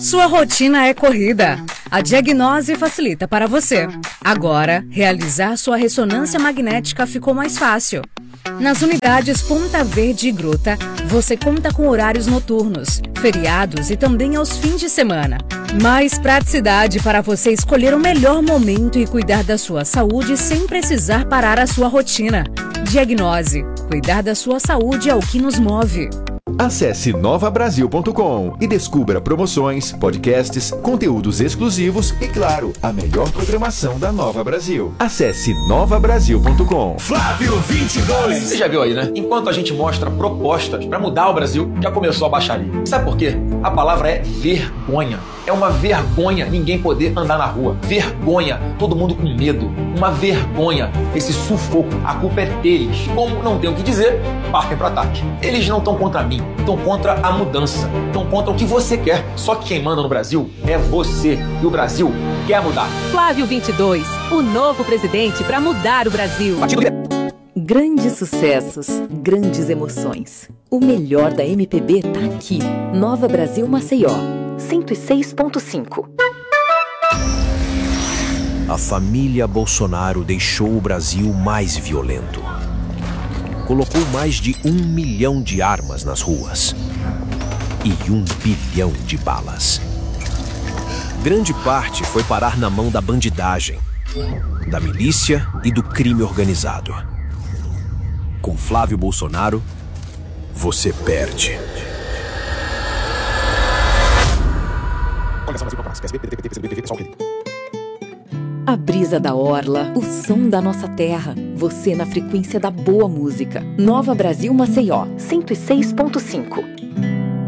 Sua rotina é corrida. A Diagnose facilita para você. Agora, realizar sua ressonância magnética ficou mais fácil. Nas unidades Ponta Verde e Gruta, você conta com horários noturnos, feriados e também aos fins de semana. Mais praticidade para você escolher o melhor momento e cuidar da sua saúde sem precisar parar a sua rotina. Diagnose. Cuidar da sua saúde é o que nos move. Acesse novabrasil.com e descubra promoções, podcasts, conteúdos exclusivos e, claro, a melhor programação da Nova Brasil. Acesse novabrasil.com. Flávio 22. Você já viu aí, né? Enquanto a gente mostra propostas para mudar o Brasil, já começou a baixaria. Sabe por quê? A palavra é vergonha. É uma vergonha ninguém poder andar na rua. Vergonha, todo mundo com medo. Uma vergonha, esse sufoco. A culpa é deles. Como não tem o que dizer, partem para ataque. Eles não estão contra mim, estão contra a mudança. Estão contra o que você quer. Só que quem manda no Brasil é você. E o Brasil quer mudar. Flávio 22, o novo presidente para mudar o Brasil. Grandes sucessos, grandes emoções. O melhor da MPB tá aqui. Nova Brasil Maceió, 106.5. A família Bolsonaro deixou o Brasil mais violento. Colocou mais de 1 milhão de armas nas ruas e 1 bilhão de balas. Grande parte foi parar na mão da bandidagem, da milícia e do crime organizado. Com Flávio Bolsonaro, você perde. A brisa da orla, o som da nossa terra. Você na frequência da boa música. Nova Brasil Maceió, 106.5.